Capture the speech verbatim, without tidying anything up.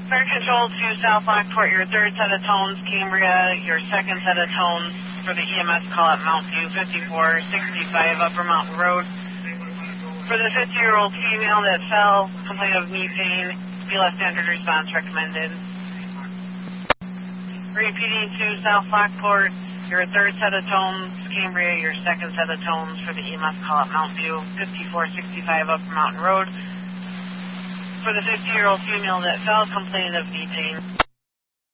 Fire Control to South Lockport, your third set of tones, Cambria, your second set of tones for the E M S call at Mount View, fifty-four sixty-five Upper Mountain Road. For the fifty-year-old female that fell, complaint of knee pain, B L S standard response recommended. Repeating to South Lockport, your third set of tones, Cambria, your second set of tones for the E M S call at Mount View, fifty-four sixty-five Upper Mountain Road. For the fifty-year-old female that fell, complaining of knee pain.